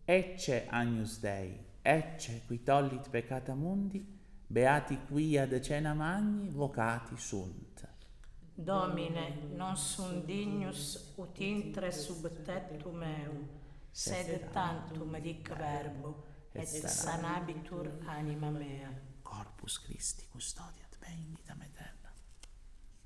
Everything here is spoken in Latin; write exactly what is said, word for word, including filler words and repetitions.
Ecce Agnus Dei, ecce qui tollit peccata mundi, beati qui ad cena magni vocati sunt. Domine, non sum dignus ut intre sub tettum meum, sed tantum dic verbo, et sanabitur anima mea. Corpus Christi custodiat me in vitam aeterna.